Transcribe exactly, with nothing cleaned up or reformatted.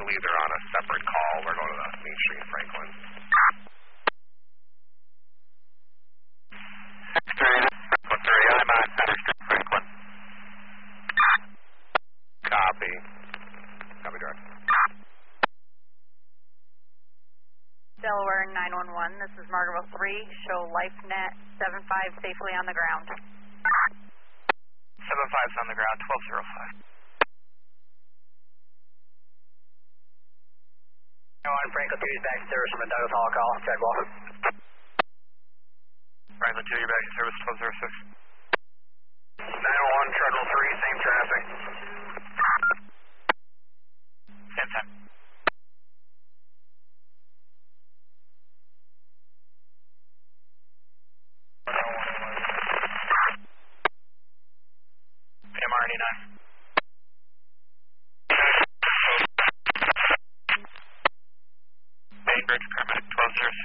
believe they're on a separate call. We're going to the Main Street in Franklin. six three, one three, I'm on Center Street, Franklin. Copy. Copy, direct. Delaware nine one one, this is Margaret three, show LifeNet seven five safely on the ground. seven five's on the ground, twelve zero five. On Franklin two, back to service from a Douglas Hall call, Treadwell. Franklin two, you're back in service, twelve zero six. nine oh one, Treadwell three, same traffic. Same time. P M R eighty-nine. Bainbridge, paramedic twelve zero six.